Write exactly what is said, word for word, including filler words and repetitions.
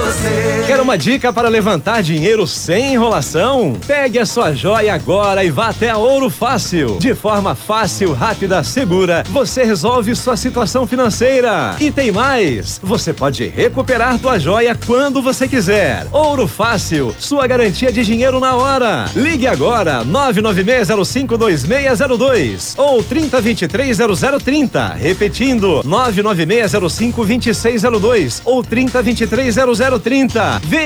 você. Quer uma dica para levantar dinheiro sem enrolação? Pegue a sua joia agora e vá até a Ouro Fácil. De forma fácil, rápida, segura, você resolve sua situação financeira. E tem mais, você pode recuperar tua joia quando você quiser. Ouro Fácil, sua garantia de dinheiro na hora. Ligue agora, nove nove seis zero cinco dois seis zero dois ou trinta, vinte e três, zero zero trinta. Repetindo, nove nove seis zero cinco dois seis zero dois ou trinta, vinte e três, zero zero trinta.